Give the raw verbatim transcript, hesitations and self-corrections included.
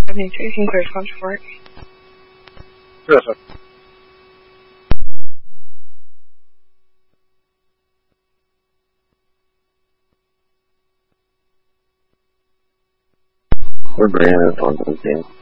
seventy-two, you can clear funds for it. Yes, sir. We're Brianna on the